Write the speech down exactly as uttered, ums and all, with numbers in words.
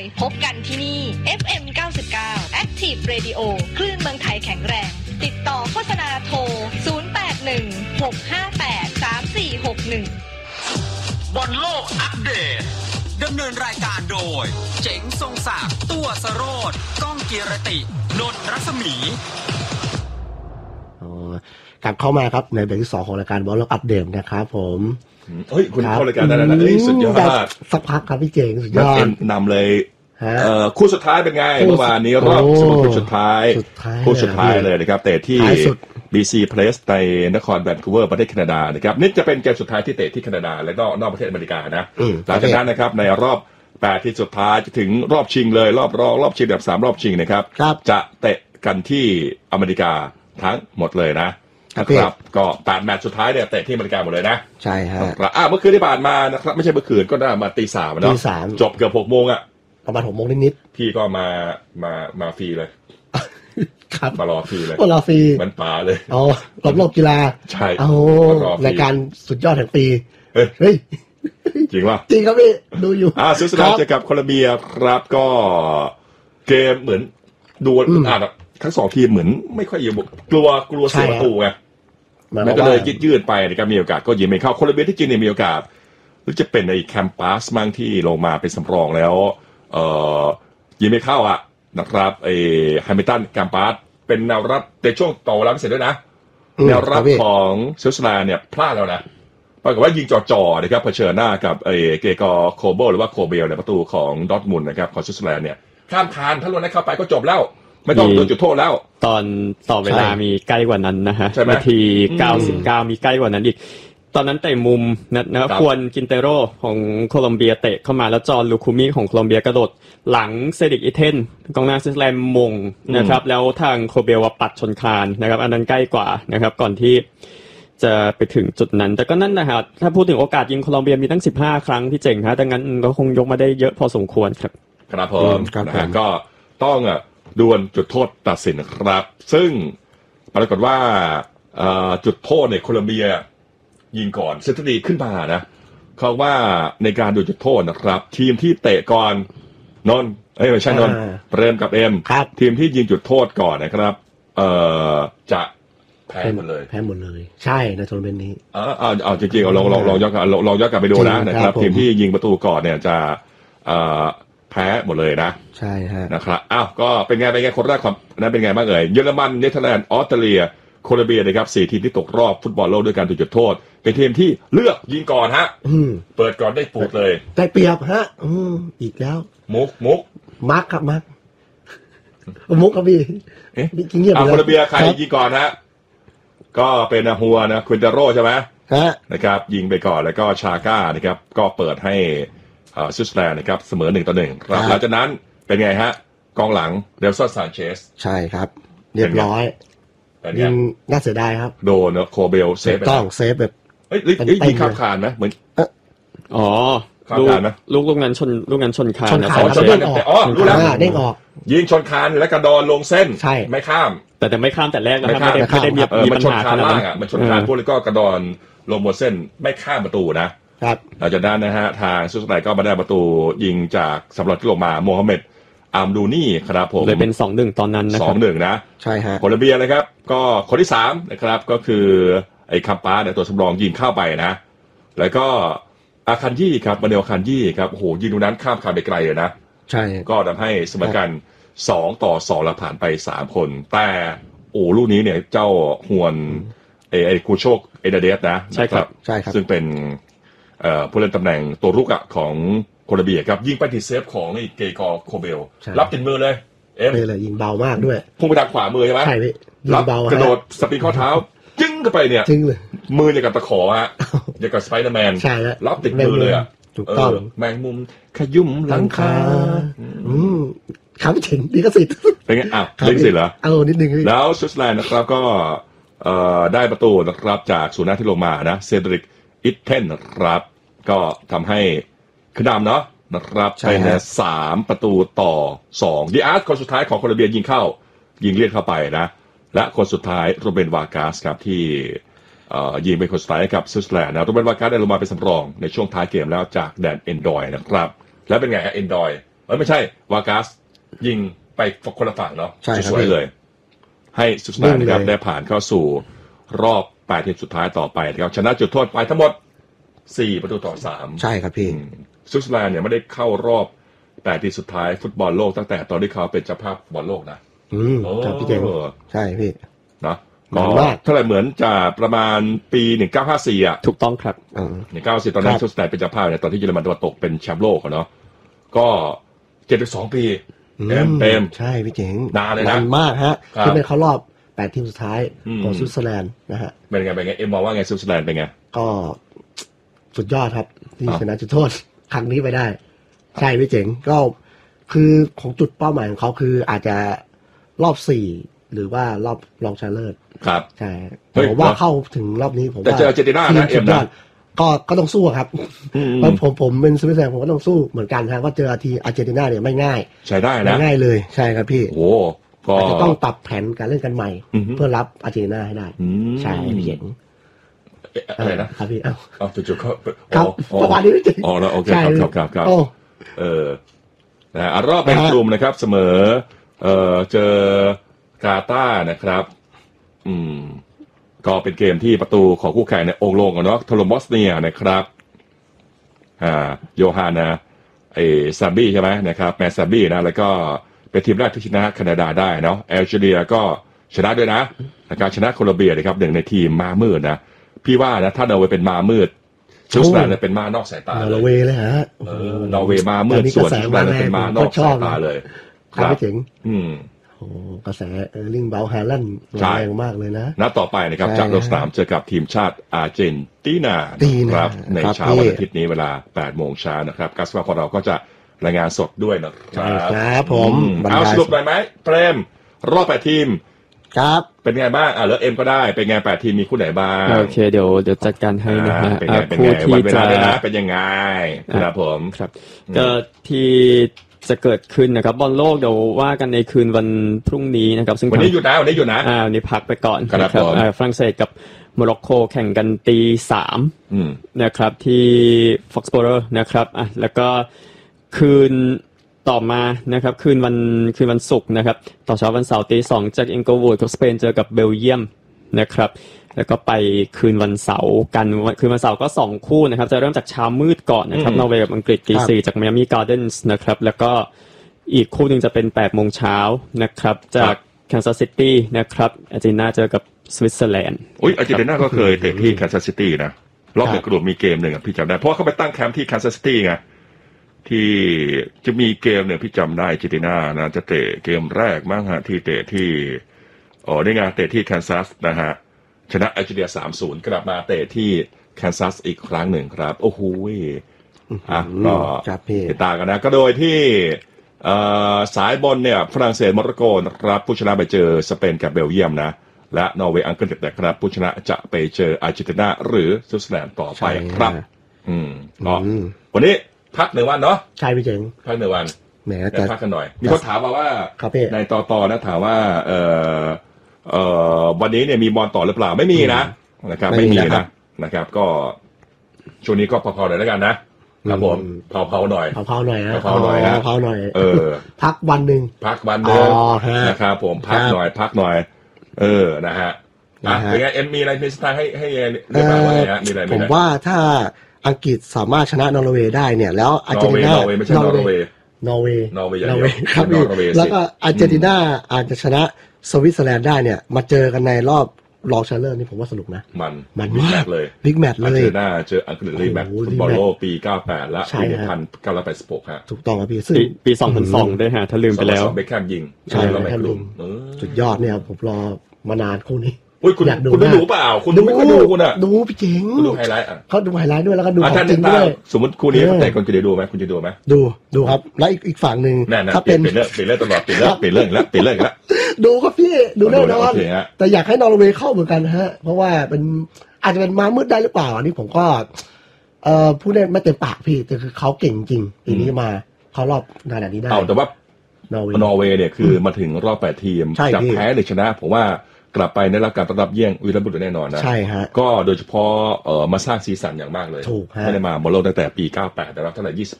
พบกันที่นี่ เอฟ เอ็ม เก้าสิบเก้า Active Radio คลื่นเมืองไทยแข็งแรงติดต่อโฆษณาโทรศูนย์ แปด หนึ่ง หก ห้า แปด สาม สี่ หก หนึ่งบอลโลกอัปเดตดำเนินรายการโดยเจ๋งทรงศักดิ์ตัวสโรจน์ก้องกีรตินนท์รัศมีกลับเข้ามาครับในเบรกที่สองของรายการบอลโลกอัปเดตนะครับผมเฮ้ยคุณเข้ารายการได้แล้วนะเฮ้ยสุดยอดสักพักครับพี่เจ๋งสุดยอดนำเลยเอ่อคู่สุดท้ายเป็นไงเมื่อวานนี้รอบสรุปคู่สุดท้ายคู่สุดท้ายเลยนะครับเตะที่ บี ซี Place ในนครแวนคูเวอร์ประเทศแคนาดานะครับนี่จะเป็นเกมสุดท้ายที่เตะที่แคนาดาและนอกนอกประเทศอเมริกานะหลังจากนั้นนะครับในรอบแปดที่สุดท้ายจะถึงรอบชิงเลยรอบรองรอบชิงแบบสามรอบชิงนะครับจะเตะกันที่อเมริกาทั้งหมดเลยนะครับก็แปดแมตช์สุดท้ายเนี่ยเตะที่อเมริกาหมดเลยนะใช่ฮะอ่ะเมื่อคืนที่ผ่านมานะครับไม่ใช่เมื่อคืนก็ได้มาตีสามเนาะจบเกือบหกโมงอ่ะประมาณหกโมงนิดๆพี่ก็มามามาฟรีเลยครับมารอฟรีเลยมารอฟรีมันป่าเลยอ๋อรอบโลกกีฬาใช่โอ้รายการสุดยอดแห่งปีเฮ้ยจริงป่ะจริงครับพี่ดูอยู่อ่าสวิตเซอร์แลนด์เจอกับโคลอมเบียครับก็เกมเหมือนดูอ่าทั้งสองทีมเหมือนไม่ค่อยอยู่กลัวกลัวเสียประตูไงมันก็เลยยืดยืดไปนะครับมีโอกาสก็ยิงไม่เข้าโคลอมเบียที่จริงเนี่ยมีโอกาสหรือจะเป็นในแคมปัสมั่งที่ลงมาเป็นสำรองแล้วเอ่อยิงไม่เข้าอ่ะนะครับไอ้แฮมิลตันแคมปัสเป็นแนวรับในช่วงต่อเวลาเสร็จด้วยนะแนวรับของสวิตเซอร์แลนด์เนี่ยพลาดแล้วนะปรากฏว่ายิงจ่อๆนะครับเผชิญหน้ากับไอ้เกกอโคโบหรือว่าโคเบลในประตูของดอร์ทมุนด์นะครับของสวิตเซอร์แลนด์เนี่ยข้ามคานถ้าลงได้เข้าไปก็จบแล้วไม่ต้องโดนจุดโทษแล้วตอนต่อเวลามีใกล้กว่านั้นนะฮะนาทีเก้าสิบเก้ามีใกล้กว่านั้นอีกตอนนั้นเตะมุมนะครับควรกินเตโรของโคลอมเบียเตะเข้ามาแล้วจอห์นลูคูมิของโคลอมเบียกระโดดหลังเซดิกอิเทนกองหน้าสวิตเซอร์แลนด์มงนะครับแล้วทางโคเบลปัดชนคานนะครับอันนั้นใกล้กว่านะครับก่อนที่จะไปถึงจุดนั้นแต่ก็นั่นนะฮะถ้าพูดถึงโอกาสยิงโคลอมเบียมีตั้งสิบห้าครั้งพี่เจ๋งฮะดังนั้นก็คงยกมาได้เยอะพอสมควรครับครับผมนะฮะก็ต้องอ่ะดวลจุดโทษตัดสินครับซึ่งปรากฏว่าจุดโทษในโคลอมเบียยิงก่อนเซตตีขึ้นมานะเขาว่าในการดูจุดโทษนะครับทีมที่เตะก่อนนนเอ้ยไม่ใช่นนเริ่มกับเอ็มทีมที่ยิงจุดโทษก่อนนะครับเอ่อจะแพ้หมดเลยแพ้หมดเลยใช่ในทัวร์นาเมนต์นี้เออเอาเอาจริงๆเอาลองลองลองย้อนกลับลองย้อนกลับไปดูนะนะครับทีมที่ยิงประตูก่อนเนี่ยจะเอ่อแพ้หมดเลยนะใช่ฮะนะครับอ้าวก็เป็นไงเป็นไงคนแรกความนั้นเป็นไงบ้างเอ่ยเยอรมันเนเธอร์แลนด์ออสเตรเลียโคลอมเบียนะครับสี่ทีมที่ตกรอบฟุตบอลโลกด้วยการถูกจุดโทษเป็นทีมที่เลือกยิงก่อนฮะเปิดก่อนได้ปูดเลยได้เปรียบฮะอืมอีกแล้วมุกมุกมักครับมักมุกครับพี่เอ๊ะเงียบๆเลยโคลอมเบียใครยิงก่อนฮะก็เป็นฮัวนะควินเตโรใช่ไหมฮะนะครับยิงไปก่อนแล้วก็ชาก้านะครับก็เปิดให้สวิตเซอร์แลนด์นะครับเสมอหนึ่งต่อหนึ่งครับหลังจากนั้นเป็นไงฮะกองหลังเดลซอนซานเชสใช่ครับเรียบร้อยยิงน่าเสียดายครับโดนโคเบลเซฟไปต้องเซฟแบบเอ้ยยิงข้ามคานไหมเหมือนอ๋อลูกลูกลูกนั้นชนลูกนั้นชนคานชนคานแล้วเด้งออกอ๋อรู้แล้วเด้งออกยิงชนคานแล้วกระดอนลงเส้นไม่ข้ามแต่แต่ไม่ข้ามแต่แรกนะครับไม่ได้ไม่ได้มีปัญหาขนาดนั้นมันชนคานพวกนี้ก็กระดอนลงบนเส้นไม่ข้ามประตูนะครับหลังจากนั้นนะฮะทางสวิตเซอร์แลนด์ก็มาได้ประตูยิงจากสำหรับที่ลงมาโมฮัมเหม็ดอัมดูนี่ครับผมเลยเป็น สองหนึ่ง ตอนนั้นนะครับสองหนึ่ง นะใช่ฮะโคลอมเบียนะครับก็คนที่สามนะครับก็คือไอ้คัมปาสเนี่ยตัวสำรองยิงเข้าไปนะแล้วก็อาคันยี่ครับมาเนลอาคันยี่ครับโอ้โหยิงตรงนั้นข้ามคานไปไกลเลยนะใช่ก็ทำให้เสมอกันสองต่อสองแล้วผ่านไปสามคนแต่โอ้ลูกนี้เนี่ยเจ้าฮวนไอ้ไอ้คูโชกเอเดเดสนะใช่ครับใช่ครับซึ่งเป็นเอ่อผู้เล่นตำแหน่งตัวรุกอะของโคลอมเบียครับยิงไปติดเซฟของไอ้เกกอโคเบลรับติดมือเลยเอ็มเลยยิงเบามากด้วยพุ่งไปทางขวามือใช่ไหมใช่พี่ยิงเบากระโดดสปริงข้อเท้าจึ้งเข้าไปเนี่ยจึ้งเลยมืออย่างกับตะขอฮะอย่างกับสไปเดอร์แมนใช่แล้วรับติดมือเลยอ่ะถูกต้องแมงมุมขยุ่มหลังคาอืมครับถึงดีก็สิทธิ์เป็นไงอ้าวดีก็สิทธิ์เหรอเอานิดนึงแล้วสวิตเซอร์แลนด์นะครับก็เอ่อได้ประตูนะครับจากศูนย์หน้าที่ลงมานะเซดริกอิทเทนนะครับก็ทำให้ขึ้นนำเนาะนะครับเป็นสามประตูต่อสองดิอาร์ตคนสุดท้ายของโคลอมเบียยิงเข้ายิงเลียดเข้าไปนะและคนสุดท้ายโรเบนวากาสครับที่ยิงเป็นคนสุดท้ายกับสวิตเซอร์แลนด์นะโรเบนวากาสได้ลงมาเป็นสำรองในช่วงท้ายเกมแล้วจากแดนเอนดอยนะครับแล้วเป็นไงฮะเอนดอยอไม่ใช่วากาสยิงไปคนละฝั่งเนาะสวยเลยให้สวิตเซอร์แลนด์นะครับได้ผ่านเข้าสู่รอบแปดทีมสุดท้ายต่อไปนะครับชนะจุดโทษไปทั้งหมดสี่ประตูต่อสามใช่ครับพี่สวิตเซอร์แลนด์เนี่ยไม่ได้เข้ารอบแปดทีมสุดท้ายฟุตบอลโลกตั้งแต่ตอนที่เขาเป็นเจ้าภาพฟุตบอลโลกนะอืมครับพี่เก่งใช่พี่นะก็เท่าไหร่เหมือนจะประมาณปีหนึ่งเก้าห้าสี่อ่ะถูกต้องครับหนึ่งเก้าห้าสี่ตอนนั้นสวิตเซอร์แลนด์เป็นเจ้าภาพเนี่ยตอนที่เยอรมันตะวันตกเป็นแชมป์โลกเนาะก็เจ็ดสิบสองปีเต็มเต็มใช่พี่เจ๋งนานเลยนะนานมากฮะที่เป็นเขารอบแปดทีมสุดท้ายของสวิตเซอร์แลนด์นะฮะเป็นไงเป็นไงเอ็มมองว่าไงสวิตเซอร์แลนด์เป็นไงก็สุดยอดครับที่ชนะจุดโทษครั้งนี้ไปได้ใช่พี่เจ๋งก็คือของจุดเป้าหมายของเขาคืออาจจะรอบสี่หรือว่ารอบรองชนะเลิศครับใช่ผมว่าเข้าถึงรอบนี้ผมว่าแต่เจออาร์เจนตินานะเอ็มนะก็ก็ต้องสู้ครับเพราะผมผมเป็นสวิตเซอร์แลนด์ผมก็ต้องสู้เหมือนกันครับว่าเจอทีอาร์เจนตินาเนี่ยไม่ง่ายใช่ได้นะง่ายเลยใช่ครับพี่โอ้ก็จะต้องปรับแผนการเล่นกันใหม่เพื่อรับอาร์เจนตินาให้ได้ใช่พี่เจ๋งอะไรนะครับพี่เอ้าเอาจุดๆเขาครับประมาณนี้พี่เจ๋งอ๋อแล้วโอเคครับครับครับเออนะรอบแบ่งกลุ่มนะครับเสมอเอ่อเจอกาตาร์นะครับอืมก็เป็นเกมที่ประตูของคู่แข่งในโอ่งลงกันเนาะถล่มบอสเนียนะครับอ่าโยฮานาไอ้ซาบี้ใช่ไหมนะครับแมนซาบี้นะแล้วก็เป็นทีมแรกที่ชนะแคนาดาได้เนาะแอลจีเรียก็ชนะด้วยนะการชนะโคลอมเบียนะครับหนึ่งในทีมม้ามืดนะพี่ว่านะถ้านอร์เวย์เป็นม้ามืดสวิตเซอร์แลนด์เป็นม้านอกสายตานอร์เวย์เลยฮะเออนอร์เวย์ม้ามืดส่วนสวิตเซอร์แลนด์เป็นม้านอกสายตาเลยครับไม่ถึงอืมโอ้กระแสเออร์ลิงเบลฮาลันด์แรงมากเลยนะนัดต่อไปนะครับจากลงสนามเจอกับทีมชาติอาร์เจนตินาครับในเช้าวันอาทิตย์นี้เวลาแปดโมงเช้านะครับกัสปาของเราก็จะรายงานสดด้วยนะครับครับผมเอาสรุปหน่อยไหมเปรมรอบแปดทีมครับเป็นไงบ้างอ่ะแล้วเอ็มก็ได้เป็นไงแปดทีมมีคู่ไหนบ้างโอเคเดี๋ยวเดี๋ยวจัดการให้นะฮะเป็นไงเป็นไงวันเวลาเลยนะเป็นยังไงครับผมครับก็ที่จะเกิดขึ้นนะครับบอลโลกเดี๋ยวว่ากันในคืนวันพรุ่งนี้นะครับซึ่งวันนี้หยุดนะวันนี้หยุดนะอ่าวันนี้พักไปก่อนนะครับอ่าฝรั่งเศสกับโมร็อกโกแข่งกันตีสามนะครับที่ฟ็อกซ์โบโรนะครับอ่ะแล้วก็คืนต่อมานะครับคืนวันคืนวันศุกร์นะครับต่อเช้าวันเสาร์ตีสองจากเอ็งเกิลวูดกับสเปนเจอกับเบลเยียมนะครับแล้วก็ไปคืนวันเสาร์กันคืนวันเสาร์ก็สองคู่นะครับจะเริ่มจากเช้ามืดก่อนนะครับนอร์เวย์กับอังกฤษตีสี่จากไมอามี่การ์เดนส์นะครับแล้วก็อีกคู่นึงจะเป็นแปดโมงเช้านะครับจากแคนซัสซิตี้นะครับอาร์เจนตินาเจอกับสวิตเซอร์แลนด์อุ้ยอาร์เจนตินาก็เคยเตะที่แคนซัสซิตี้นะรอบในกลุ่มมีเกมหนึ่งพี่จำได้เพราะเขาไปตั้งแคมป์ที่แคนซัสซิตี้ไงที่จะมีเกมเนี่ยพี่จำได้อาร์เจนตินานะจะเตะเกมแรกมั้งฮะที่เตะที่อ๋อนี่ไงเตะที่แคนซัสนะฮะชนะแอลจีเรีย สามศูนย์ กลับมาเตะที่แคนซัสอีกครั้งหนึ่งครับโอ้โหอ่ะก็ติดตามกันนะก็โดยที่สายบนเนี่ยฝรั่งเศสโมร็อกโกนะครับผู้ชนะไปเจอสเปนกับเบลเยียมนะและนอร์เวย์อังกฤษนะครับผู้ชนะจะไปเจออาร์เจนตินาหรือสวิตเซอร์แลนด์ต่อไปครับอืมก็วันนี้พักหนึ่งวันเนาะใช่พี่เจ๋งพักหนึ่งวันแหมจะพักกันหน่อยมีคนถามมาว่าในต่อต่อนะถามว่าเอ่อเอ่อวันนี้เนี่ยมีบอลต่อหรือเปล่าไม่มีนะนะครับไม่มีนะนะครับก็ช่วงนี้ก็พอๆหน่อยแล้วกันนะครับผมเผาๆหน่อยเผาๆหน่อยนะเผาๆหน่อยนะเผาๆหน่อยเออพักวันนึงพักวันนึงนะครับผมพักหน่อยพักหน่อยเออนะฮะอ่ะเป็นไงเอ็มมีอะไรมีสไตล์ให้ให้เรียกมาว่าไงฮะมีอะไรผมว่าถ้าอังกฤษสามารถชนะนอร์เวย์ได้เนี่ยแล้วอาร์เจนตินานอร์เวย์ไม่ใช่นอร์เวย์นอร์เวย์นอร์เวย์นอร์เวย์ครับแล้วก็อาร์เจนตินาอาจจะชนะสวิตเซอร์แลนด์ได้เนี่ยมาเจอกันในรอบรองชนะเลิศนี่ผมว่าสนุกนะมันมันมากเลยบิ๊กแมตช์เลยอาร์เจนตินาเจออังกฤษรีแมตช์ฟุตบอลโลกปีเก้าสิบแปดและปีหนึ่งพันเก้าร้อยแปดสิบหกฮะถูกต้องครับพี่ซึ่งปีสองพันสองด้วยฮะถ้าลืมไปแล้วเบคแฮมยิงใช่เบคแฮมยิงสุดยอดเนี่ยผมรอมานานคู่นี้อุ้ยคุณคุณได้ดูเปล่าคุณดูไม่ค่อยดูคุณอ่ะดูพี่เจ๋งคุณดูไฮไลท์อ่ะเขาดูไฮไลท์ด้วยแล้วก็ดูของจริงด้วยสมมติคู่นี้แต่คนจะได้ดูไหมคุณจะดูไหมดูดูครับแล้วอีกอีกฝั่งหนึ่งถ้าเป็นเปลี่ยนเรื่องเปลี่ยนเรื่องตลอดเปลี่ยนเรื่องเปลี่ยนเรื่องแล้วเปลี่ยนเรื่องแล้วดูครับพี่ดูแน่นอนแต่อยากให้นอร์เวย์เข้าเหมือนกันฮะเพราะว่าเป็นอาจจะเป็นม้ามืดได้หรือเปล่าอันนี้ผมก็เอ่อพูดได้ไม่เต็มปากพี่แต่คือเขาเก่งจริงปีนี้มาเขารอบขนาดนี้ได้เอาแต่ว่านอร์เวย์เนี่ยคือมาถึงรอบแปดทีมจะแพ้หรือชนะผมว่ากลับไปได้รับการต้อนรับเยี่ยงวีรบุรุษแน่นอนนะใช่ฮะก็โดยเฉพาะเอ่อมาสร้างสีสันอย่างมากเลยถูกฮะไม่ได้มาบอลโลกตั้งแต่ปีเก้าสิบแปดแต่ว่าเท่าไหร่ยี่สิบ